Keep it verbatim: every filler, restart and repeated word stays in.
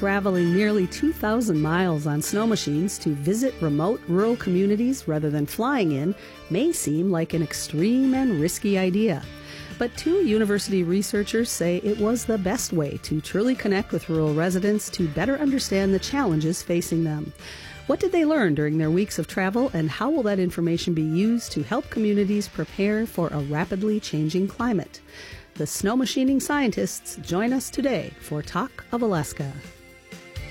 traveling nearly two thousand miles on snow machines to visit remote rural communities rather than flying in may seem like an extreme and risky idea. But two university researchers say it was the best way to truly connect with rural residents to better understand the challenges facing them. What did they learn during their weeks of travel, and how will that information be used to help communities prepare for a rapidly changing climate? The snow machining scientists join us today for Talk of Alaska.